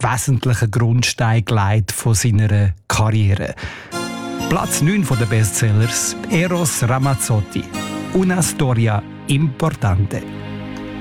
wesentlichen Grundstein gelegt von seiner Karriere. Platz 9 der Bestsellers: Eros Ramazzotti, Una storia importante.